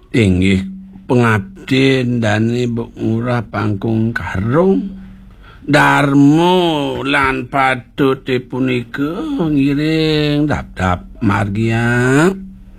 Inggih pengabdi ndani Mbok Ngurah Pangkung Karung. Darmo lan padute punika ngiring dap-dap margia